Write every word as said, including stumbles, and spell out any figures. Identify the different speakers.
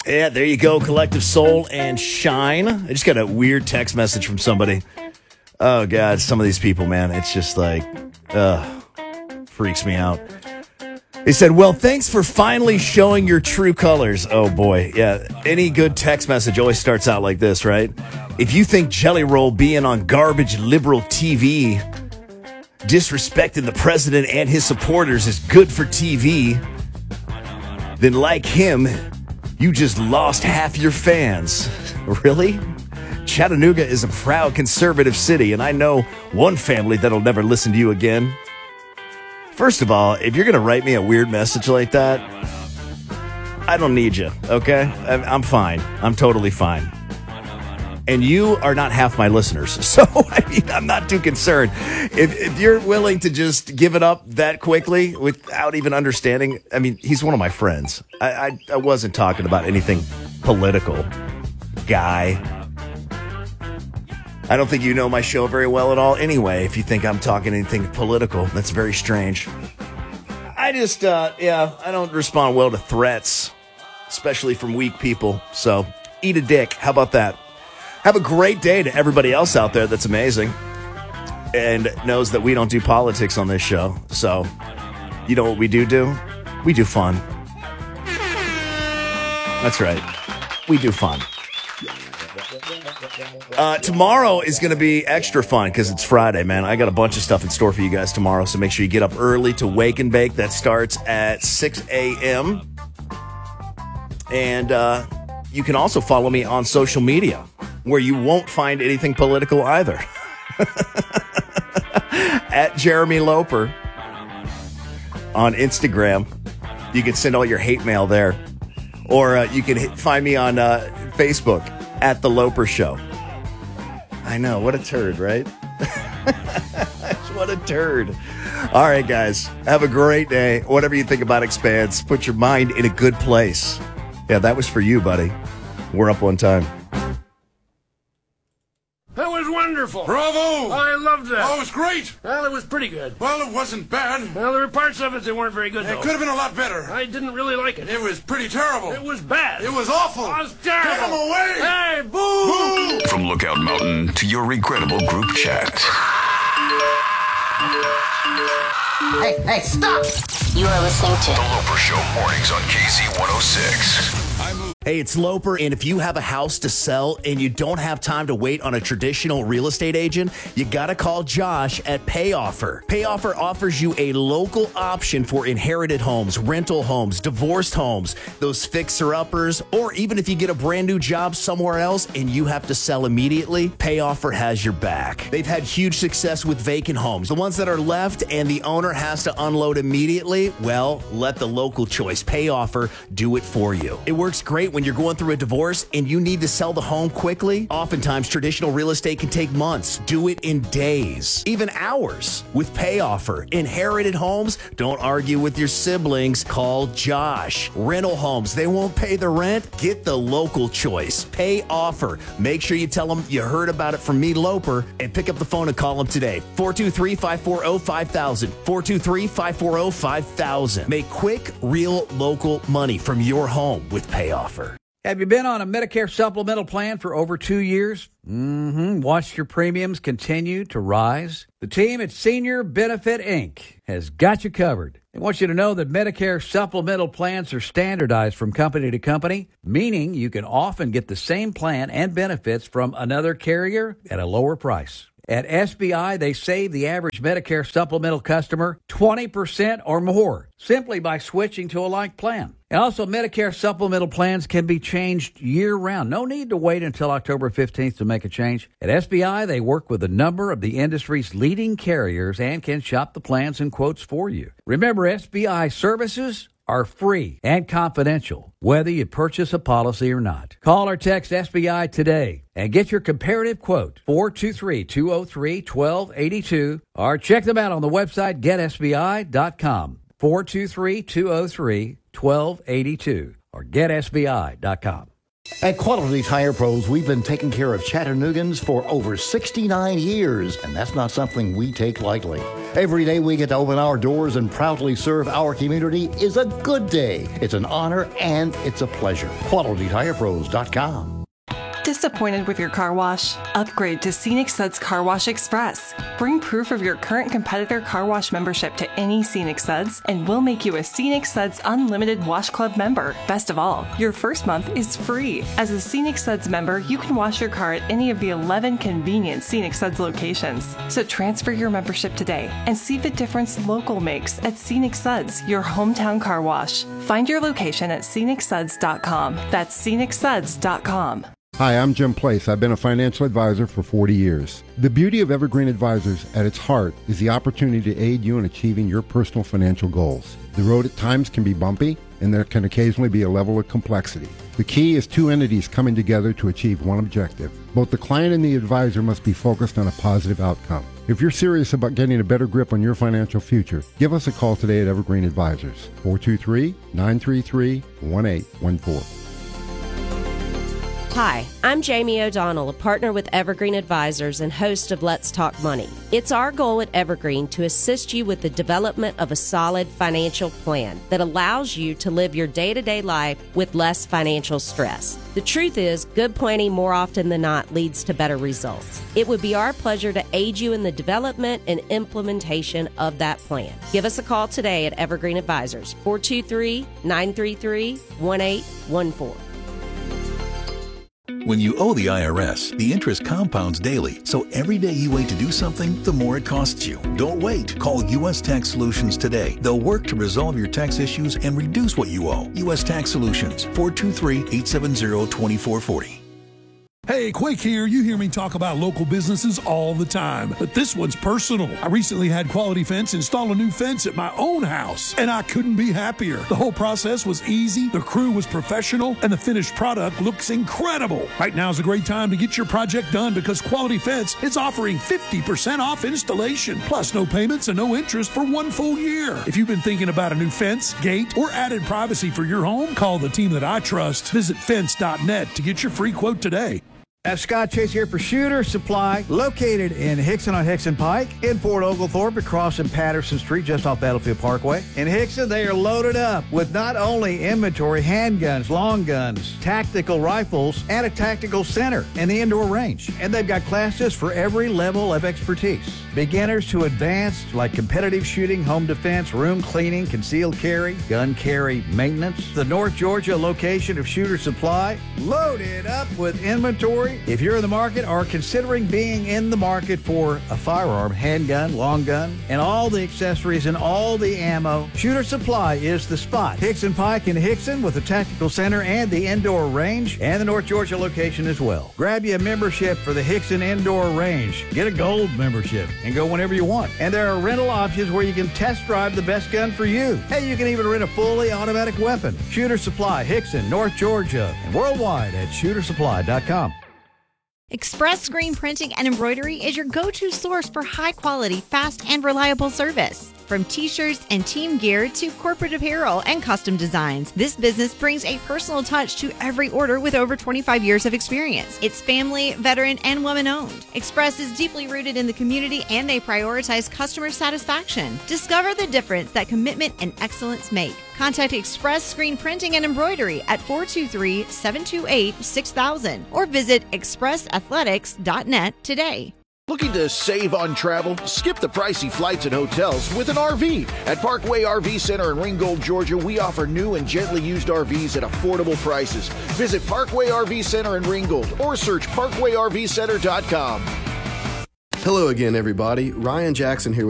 Speaker 1: Yeah, there you go. Collective Soul and Shine. I just got a weird text message from somebody. Oh, God. Some of these people, man, it's just like, uh, freaks me out. He said, well, thanks for finally showing your true colors. Oh, boy. Yeah. Any good text message always starts out like this, right? If you think Jelly Roll being on garbage liberal T V, disrespecting the president and his supporters is good for T V, then like him, you just lost half your fans. Really? Chattanooga is a proud conservative city, and I know one family that'll never listen to you again. First of all, if you're going to write me a weird message like that, I don't need you, okay? I'm fine. I'm totally fine. And you are not half my listeners, so I mean, I'm not too concerned. If, if you're willing to just give it up that quickly without even understanding, I mean, he's one of my friends. I, I, I wasn't talking about anything political, guy. I don't think you know my show very well at all anyway, if you think I'm talking anything political. That's very strange. I just, uh, yeah, I don't respond well to threats, especially from weak people. So, eat a dick. How about that? Have a great day to everybody else out there that's amazing and knows that we don't do politics on this show. So, you know what we do do? We do fun. That's right. We do fun. Uh, tomorrow is going to be extra fun because it's Friday, man. I got a bunch of stuff in store for you guys tomorrow, so make sure you get up early to Wake and Bake. That starts at six a.m. And uh, you can also follow me on social media, where you won't find anything political either. At Jeremy Loper on Instagram. You can send all your hate mail there. Or uh, you can hit, find me on uh, Facebook at The Loper Show. I know, what a turd, right? What a turd. All right, guys, have a great day. Whatever you think about Expanse, put your mind in a good place. Yeah, that was for you, buddy. We're up one time.
Speaker 2: That was wonderful.
Speaker 3: Bravo!
Speaker 2: I loved that.
Speaker 3: Oh, it was great.
Speaker 2: Well, it was pretty good.
Speaker 3: Well, it wasn't bad.
Speaker 2: Well, there were parts of it that weren't very good, though.
Speaker 3: It could have been a lot better.
Speaker 2: I didn't really like it.
Speaker 3: It was pretty terrible.
Speaker 2: It was bad.
Speaker 3: It was awful.
Speaker 2: It was terrible.
Speaker 3: Get him away!
Speaker 2: Hey, boo!
Speaker 3: Boo!
Speaker 4: From Lookout Mountain to your regrettable group chat.
Speaker 5: Hey, hey, stop! You are listening to
Speaker 4: The Loper Show mornings on K Z one oh six.
Speaker 1: Hey, it's Loper, and if you have a house to sell and you don't have time to wait on a traditional real estate agent, you gotta call Josh at PayOffer. PayOffer offers you a local option for inherited homes, rental homes, divorced homes, those fixer-uppers, or even if you get a brand new job somewhere else and you have to sell immediately, PayOffer has your back. They've had huge success with vacant homes. The ones that are left and the owner has to unload immediately, well, let the local choice, PayOffer, do it for you. It works great when you're going through a divorce and you need to sell the home quickly. Oftentimes, traditional real estate can take months. Do it in days, even hours with PayOffer. Inherited homes, don't argue with your siblings. Call Josh. Rental homes, they won't pay the rent. Get the local choice. PayOffer. Make sure you tell them you heard about it from me, Loper, and pick up the phone and call them today. four two three, five four zero, five thousand. four two three, five four zero, five thousand. Make quick, real, local money from your home with PayOffer.
Speaker 6: Have you been on a Medicare supplemental plan for over two years? Mm-hmm. Watched your premiums continue to rise? The team at Senior Benefit Incorporated has got you covered. They want you to know that Medicare supplemental plans are standardized from company to company, meaning you can often get the same plan and benefits from another carrier at a lower price. At S B I, they save the average Medicare supplemental customer twenty percent or more simply by switching to a like plan. And also, Medicare supplemental plans can be changed year-round. No need to wait until October fifteenth to make a change. At S B I, they work with a number of the industry's leading carriers and can shop the plans and quotes for you. Remember, S B I services are free and confidential, whether you purchase a policy or not. Call or text S B I today and get your comparative quote, four two three, two zero three, one two eight two, or check them out on the website get S B I dot com, four two three, two zero three, one two eight two, or get S B I dot com.
Speaker 7: At Quality Tire Pros, we've been taking care of Chattanoogan's for over sixty-nine years, and that's not something we take lightly. Every day we get to open our doors and proudly serve our community is a good day. It's an honor and it's a pleasure. Quality Tire Pros dot com.
Speaker 8: Disappointed with your car wash? Upgrade to Scenic Suds Car Wash Express. Bring proof of your current competitor car wash membership to any Scenic Suds, and we'll make you a Scenic Suds Unlimited Wash Club member. Best of all, your first month is free. As a Scenic Suds member, you can wash your car at any of the eleven convenient Scenic Suds locations. So transfer your membership today and see the difference local makes at Scenic Suds, your hometown car wash. Find your location at Scenic Suds dot com. That's Scenic Suds dot com.
Speaker 9: Hi, I'm Jim Place. I've been a financial advisor for forty years. The beauty of Evergreen Advisors at its heart is the opportunity to aid you in achieving your personal financial goals. The road at times can be bumpy, and there can occasionally be a level of complexity. The key is two entities coming together to achieve one objective. Both the client and the advisor must be focused on a positive outcome. If you're serious about getting a better grip on your financial future, give us a call today at Evergreen Advisors, four two three, nine three three, one eight one four.
Speaker 10: Hi, I'm Jamie O'Donnell, a partner with Evergreen Advisors and host of Let's Talk Money. It's our goal at Evergreen to assist you with the development of a solid financial plan that allows you to live your day-to-day life with less financial stress. The truth is, good planning more often than not leads to better results. It would be our pleasure to aid you in the development and implementation of that plan. Give us a call today at Evergreen Advisors, four two three, nine three three, one eight one four.
Speaker 11: When you owe the I R S, the interest compounds daily, so every day you wait to do something, the more it costs you. Don't wait. Call U S Tax Solutions today. They'll work to resolve your tax issues and reduce what you owe. U S Tax Solutions, four two three, eight seven zero, two four four zero.
Speaker 2: Hey, Quake here. You hear me talk about local businesses all the time, but this one's personal. I recently had Quality Fence install a new fence at my own house, and I couldn't be happier. The whole process was easy, the crew was professional, and the finished product looks incredible. Right now is a great time to get your project done because Quality Fence is offering fifty percent off installation, plus no payments and no interest for one full year. If you've been thinking about a new fence, gate, or added privacy for your home, call the team that I trust. Visit fence dot net to get your free quote today.
Speaker 6: Uh, Scott Chase here for Shooter Supply, located in Hickson on Hickson Pike, in Fort Oglethorpe, across in Patterson Street, just off Battlefield Parkway. In Hickson, they are loaded up with not only inventory, handguns, long guns, tactical rifles, and a tactical center and the indoor range. And they've got classes for every level of expertise. Beginners to advanced, like competitive shooting, home defense, room cleaning, concealed carry, gun carry maintenance. The North Georgia location of Shooter Supply, loaded up with inventory. If you're in the market or considering being in the market for a firearm, handgun, long gun, and all the accessories and all the ammo, Shooter Supply is the spot. Hickson Pike in Hickson with the tactical center and the indoor range, and the North Georgia location as well. Grab you a membership for the Hickson Indoor Range. Get a gold membership and go whenever you want. And there are rental options where you can test drive the best gun for you. Hey, you can even rent a fully automatic weapon. Shooter Supply, Hickson, North Georgia, and worldwide at shooter supply dot com.
Speaker 12: Express Screen Printing and Embroidery is your go-to source for high-quality, fast, and reliable service. From t-shirts and team gear to corporate apparel and custom designs, this business brings a personal touch to every order with over twenty-five years of experience. It's family, veteran, and woman-owned. Express is deeply rooted in the community and they prioritize customer satisfaction. Discover the difference that commitment and excellence make. Contact Express Screen Printing and Embroidery at four two three, seven two eight, six thousand or visit express athletics dot net today.
Speaker 13: Looking to save on travel? Skip the pricey flights and hotels with an R V. At Parkway R V Center in Ringgold, Georgia, we offer new and gently used R Vs at affordable prices. Visit Parkway R V Center in Ringgold or search parkway r v center dot com.
Speaker 14: Hello again, everybody. Ryan Jackson here.